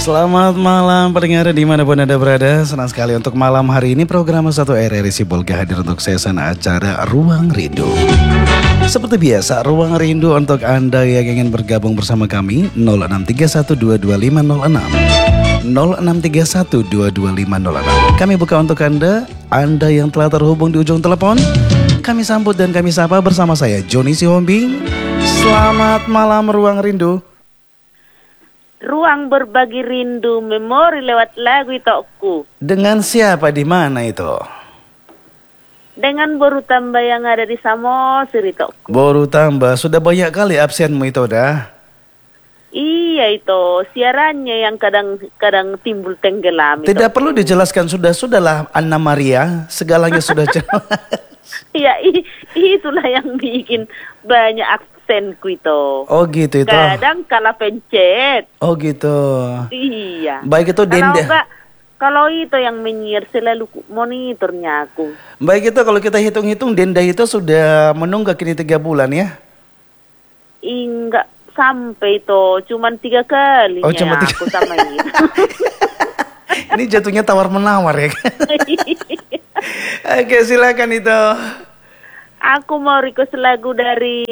Selamat malam pendengar dimanapun Anda berada. Senang sekali untuk malam hari ini program 1 RRI Sibolga hadir untuk season acara Ruang Rindu. Seperti biasa, Ruang Rindu untuk Anda yang ingin bergabung bersama kami 0631225006 0631225006. Kami buka untuk Anda yang telah terhubung di ujung telepon. Kami sambut dan kami sapa bersama saya Joni Sihombing. Selamat malam Ruang Rindu. Ruang berbagi rindu, memori lewat lagu itokku. Dengan siapa, di mana itu? Dengan Boru Tambah yang ada di Samosir itokku. Boru Tambah, sudah banyak kali absenmu itu dah. Iya itu, siarannya yang kadang timbul tenggelam. Tidak perlu dijelaskan, sudahlah Anna Maria, segalanya sudah jelas. Iya, itulah yang bikin banyak aksenku itu. Oh gitu itu. Kadang kalah pencet. Oh gitu. Iya. Baik itu Denda. Kalau itu yang menyiar selalu monitornya aku. Baik itu kalau kita hitung-hitung Denda itu sudah menunggak ini 3 bulan ya? Enggak sampai itu, cuman 3 kali. Oh cuma 3 aku sama itu. Ini jatuhnya tawar-menawar ya. Oke silakan itu. Aku mau request lagu dari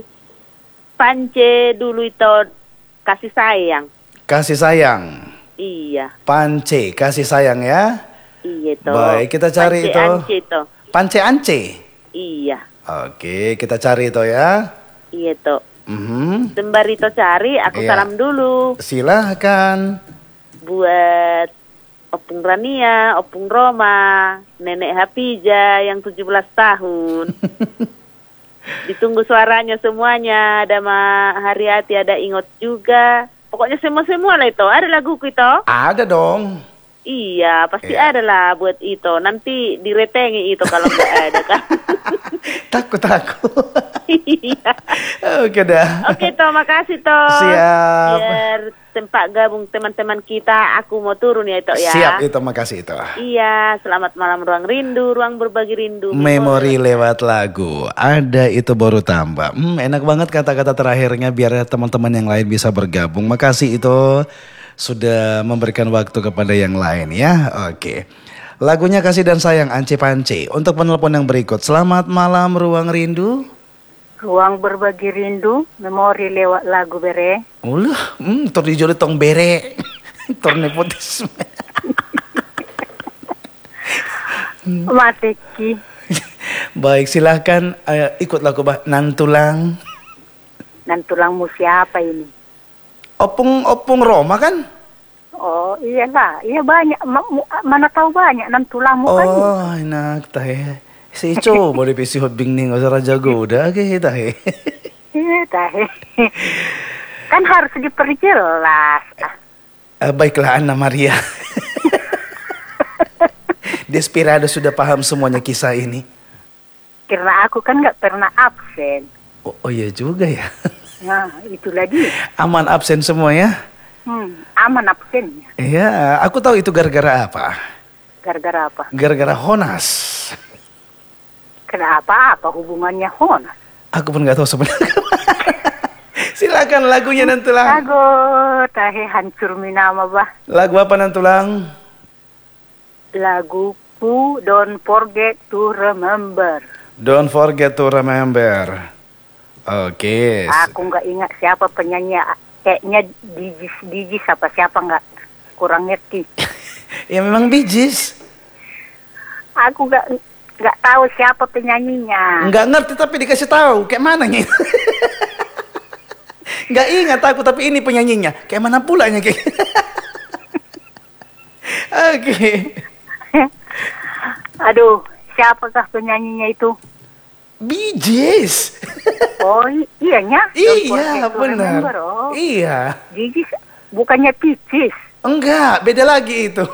Pance dulu itu, Kasih Sayang. Kasih Sayang. Iya. Pance, Kasih Sayang ya. Iya itu. Baik kita cari Pance itu. Ance itu. Pance Ance. Iya. Oke kita cari itu ya. Iya itu. Sembari itu cari, aku Iya. salam dulu. Silahkan. Buat Opung Rania, Opung Roma, Nenek Hapija yang 17 tahun. Ditunggu suaranya semuanya. Ada Haryati, ada Ingot juga. Pokoknya semua lah itu. Ada laguku itu? Ada dong. Iya, pasti ada lah buat itu. Nanti diretengi itu kalau nggak ada kan. Takut. Iya. Oke dah. Oke toh, makasih toh. Siap. Biar tempat gabung teman-teman kita, aku mau turun ya itu ya. Siap itu, makasih itu. Iya, selamat malam Ruang Rindu, Ruang Berbagi Rindu. Memori lewat lagu. Ada itu Boru Tambah. Enak banget kata-kata terakhirnya biar teman-teman yang lain bisa bergabung. Makasih itu sudah memberikan waktu kepada yang lain ya. Oke. Lagunya Kasih dan Sayang Ance Pance. Untuk penelpon yang berikut. Selamat malam Ruang Rindu. Ruang Berbagi Rindu, memori lewat lagu bere. Ulah, tor dijoli tong bere. Tor nepotisme. Mateki. Baik, silahkan ikut lagu Nantulang. Nantulangmu siapa ini? Opung Roma kan? Oh iyalah, iya banyak. Mana tahu banyak nantulangmu kan? Oh, enak tahe. Si Ico boleh pisi hobing nih nggak usah jago udah kita he. Iya tahe. Kan harus diperjelas. Baiklah Anna Maria. Desperado sudah paham semuanya kisah ini. Karena aku kan nggak pernah absen. Oh iya juga ya. Nah itulah dia. Aman absen semua ya? Aman absennya. Iya, aku tahu itu gara-gara apa. Gara-gara apa? Gara-gara Honas. Kenapa? Apa hubungannya Honas? Aku pun nggak tahu sebenarnya. Silakan lagunya Nantulang. Lagu tahe hancur minama bah. Lagu apa Nantulang? Laguku Don't Forget to Remember. Don't forget to remember. Oke. Aku nggak ingat siapa penyanyi. Kayaknya Digis siapa nggak, kurang ngerti. Ya memang bijis. Aku nggak tahu siapa penyanyinya. Nggak ngerti tapi dikasih tahu. Kayak mana nih? Nggak ingat aku tapi ini penyanyinya. Kayak mana pulanya kayak. Oke. Aduh, siapakah penyanyinya itu? Bijis. Oh iyanya? Iya benar. Oh. Iya. Digis bukannya Picis. Enggak, beda lagi itu.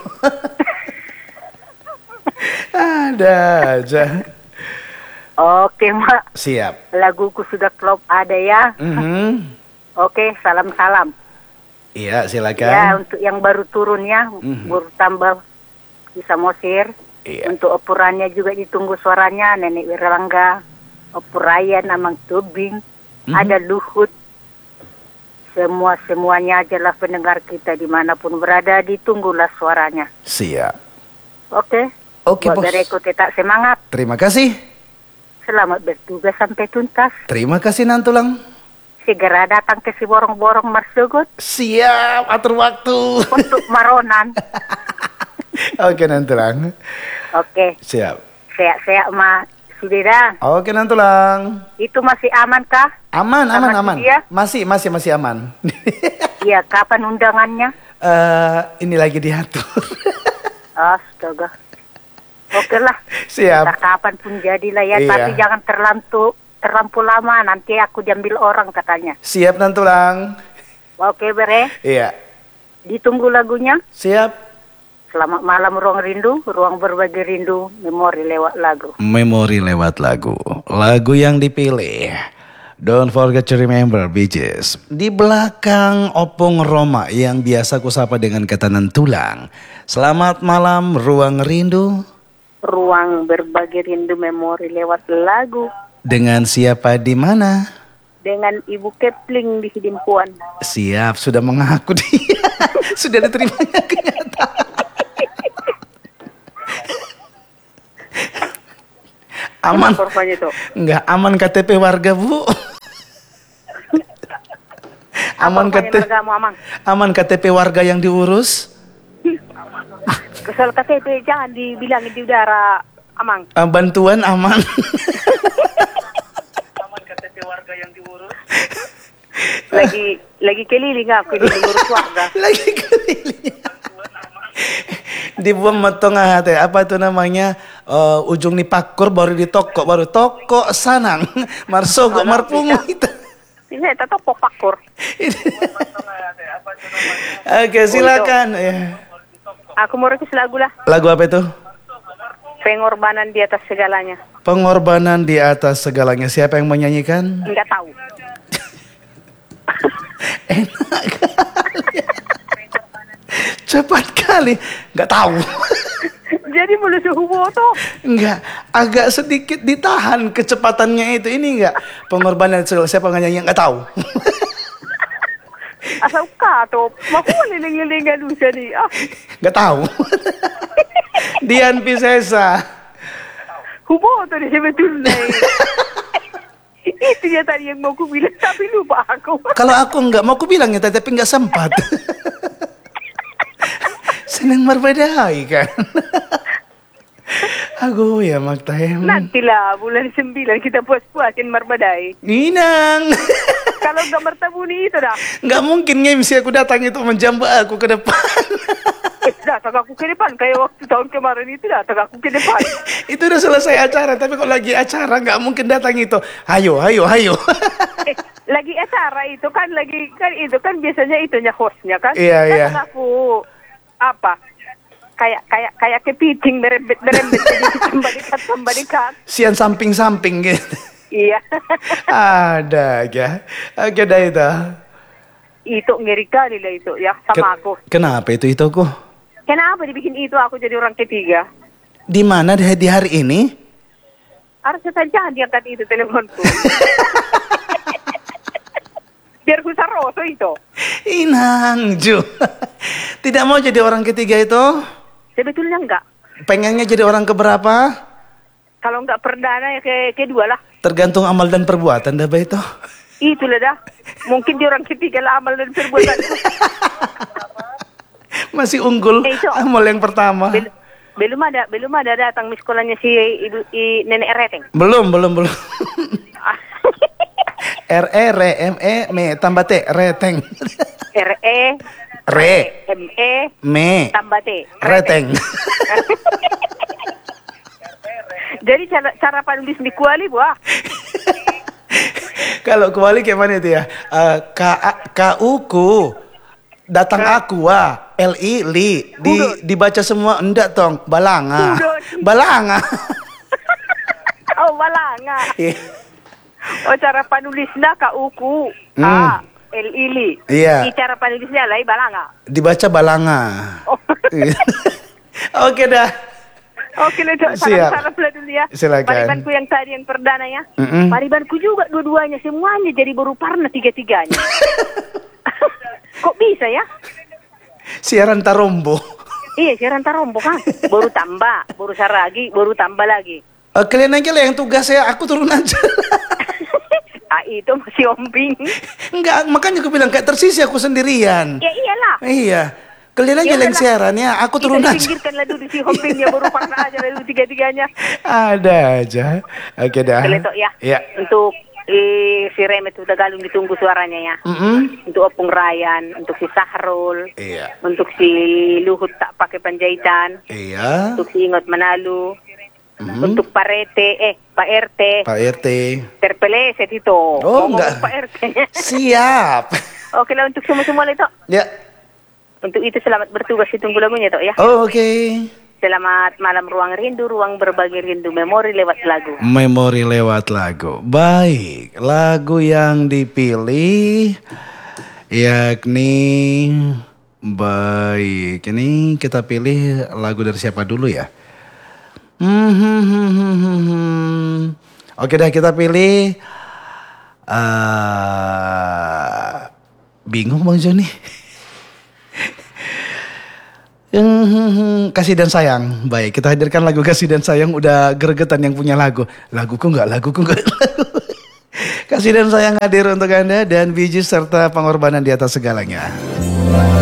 Ada aja. Oke mak. Siap. Laguku sudah klop ada ya. Oke, salam-salam. Iya silakan. Ya untuk yang baru turun ya, baru tambah di Samosir. Iya. Untuk opurannya juga ditunggu suaranya Nenek Wiralangga, Opurayan, Amang Tubing, ada Luhut, semuanya aja lah pendengar kita dimanapun berada, ditunggulah suaranya. Siap. Oke. Oke, Buat Bos. Bereko tetap semangat. Terima kasih. Selamat bertugas sampai tuntas. Terima kasih Nantulang. Segera datang ke si borong-borong Marsugut Siap, atur waktu. untuk maronan. Oke Nantulang. Oke. Siap. Sehat-sehat mah. Sudah. Oke Nantulang. Itu masih aman kah? Aman, Sama aman. dia? Masih aman. Iya, kapan undangannya? Ini lagi diatur. Astaga. Oke lah. Siap. Entah kapan pun jadilah ya, Iya. tapi jangan terlampau lama, nanti aku diambil orang katanya. Siap Nantulang. Oke Bere, Iya. ditunggu lagunya. Siap. Selamat malam Ruang Rindu, ruang berbagi rindu, memori lewat lagu. Memori lewat lagu. Lagu yang dipilih. Don't forget to remember, bitches. Di belakang Opung Roma yang biasa kusapa dengan kata Nantulang. Selamat malam Ruang Rindu. Ruang berbagi rindu memori lewat lagu. Dengan siapa di mana? Dengan Ibu Kepling di Hidimpuan. Siap, sudah mengaku dia. Sudah diterimanya kenyataan. Aman. Kenapa rupanya itu? Enggak aman KTP warga, Bu. Aman Apa rupanya KTP. margamu, Amang? Aman KTP warga yang diurus. Kesal KTP jangan dibilangin di udara, Amang. Bantuan aman. Lagi keliling aku di ngurus warga. Lagi keliling. Dibuang motong teh apa itu namanya ujung nih pakur baru di toko baru toko sanang marsogo marpungu itu. Ini tetap pakur. Oke silakan. Ya. Aku mau request lagu lah. Lagu apa itu? Pengorbanan di atas segalanya. Pengorbanan di atas segalanya. Siapa yang menyanyikan? Enggak tahu. Enak kali. Cepat kali. Nggak tahu. Jadi mulai suhu boto. Enggak, agak sedikit ditahan kecepatannya itu. Ini enggak pengorbanan siapa nyanyi enggak tahu. Asal kato, makuha liling-lilingan usia nih. Ah, Enggak tahu. Dian Piscesa. huboto di sebetulnya. Itu ya tadi yang mau ku bilang, tapi lupa aku. Kalau aku enggak mau aku bilang ya tapi enggak sempat. Senang berbedai kan. Aku ya Maktahem. Nantilah bulan 9 kita puas-puasin marbadai. Ninang. Kalau nggak mertabuni itu dah. Enggak mungkin MC aku datang itu menjambak aku ke depan. Datang aku ke depan. Kayak waktu tahun kemarin itu datang aku ke depan. Itu udah selesai acara, tapi kalau lagi acara nggak mungkin datang itu. Hayo. Lagi acara itu kan itu kan biasanya itunya hostnya kan. Iya. Datang aku apa? Kayak kepiting merembet jadi tambah dekat. Sian samping-samping gitu. Iya. Ada ya. Oke dah itu. Itu ngeri kali lah itu ya sama aku. Kenapa itu kok? Kenapa dibikin itu aku jadi orang ketiga? Di mana di hari ini? Harusnya saya jangan diangkat itu teleponku. Biar ku saroso itu. Inang Ju. Tidak mau jadi orang ketiga itu? Sebetulnya enggak. Pengennya jadi orang keberapa? Kalau enggak perdana ya kedua lah. Tergantung amal dan perbuatan dah itu. Itulah dah. Mungkin di orang ketiga lah amal dan perbuatan. Masih unggul Itu. amal yang pertama. Belum ada datang sekolahnya si nenek Reteng. Belum. RE tambah T reteng. RE Re ME me tambah T reteng. Jadi cara penulis di kuali buah. Kalau kembali kayak mana itu ya? KU datang aku li dibaca semua enggak tong balanga. Balanga. Oh balanga. Oh cara penulisnya KUku LI. Iya. Cara penulisnya lain balanga. Dibaca balanga. Oh. Oke dah. Oke, Ledok. Siap. Salam pula dulu ya. Silakan. Paribanku yang tadi yang perdana ya. Mm-mm. Paribanku juga dua-duanya. Semuanya jadi baru parna tiga-tiganya. Kok bisa ya? Siaran Tarombo. Iya, siaran Tarombo kan. Baru tambah, baru saragi, baru tambah lagi. Kalian aja lah yang tugas ya, aku turun aja. Itu masih omping. Enggak, makanya aku bilang kayak tersisi aku sendirian. Ya iyalah. Iya. Kalian aja Ya yang udahlah. siaran ya, aku turun Kita aja. pinggirkanlah dulu si ompingnya baru parna aja lalu tiga-tiganya. Ada aja. Oke dah. Keletok ya. Iya. Untuk si Remet udah galung ditunggu suaranya ya. Mm-mm. Untuk Opung Ryan, untuk si Sahrul, Iya. untuk si Luhut tak pakai penjahitan, Iya. untuk si Ingot Manalu, untuk Pak RT, Pak RT. terpeleset itu. Oh, Ngomong enggak. Pak RT. Siap. Oke lah untuk semua-semua itu. Ya. Untuk itu selamat bertugas ditunggu lagunya Tok ya. Oh, oke. Selamat malam ruang rindu, ruang berbagi rindu, memori lewat lagu. Memori lewat lagu. Baik, lagu yang dipilih yakni baik. Ini kita pilih lagu dari siapa dulu ya? Oke dah kita pilih. Bingung Bang Joni. Kasih dan sayang. Baik, kita hadirkan lagu Kasih dan Sayang. Udah gregetan yang punya lagu. Laguku enggak. Kasih dan sayang hadir untuk Anda dan Bee Gees serta pengorbanan di atas segalanya.